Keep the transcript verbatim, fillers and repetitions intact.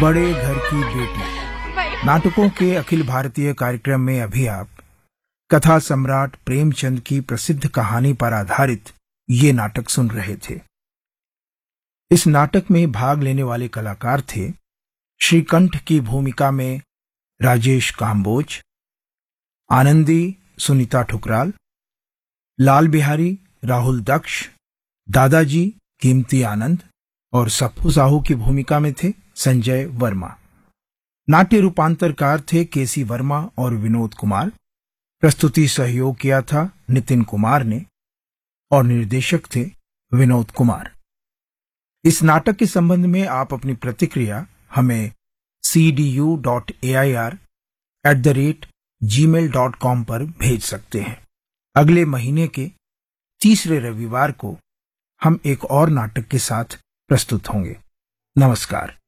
बड़े घर की बेटी नाटकों के अखिल भारतीय कार्यक्रम में अभी आप कथा सम्राट प्रेमचंद की प्रसिद्ध कहानी पर आधारित ये नाटक सुन रहे थे। इस नाटक में भाग लेने वाले कलाकार थे श्रीकंठ की भूमिका में राजेश काम्बोज, आनंदी सुनीता ठुकराल, लाल बिहारी राहुल दक्ष, दादाजी कीमती आनंद और सप्पू साहू की भूमिका में थे संजय वर्मा। नाट्य रूपांतरकार थे केसी वर्मा और विनोद कुमार। प्रस्तुति सहयोग किया था नितिन कुमार ने और निर्देशक थे विनोद कुमार। इस नाटक के संबंध में आप अपनी प्रतिक्रिया हमें C D U dot A I R at the rate ji mail dot com पर भेज सकते हैं। अगले महीने के तीसरे रविवार को हम एक और नाटक के साथ प्रस्तुत होंगे। नमस्कार।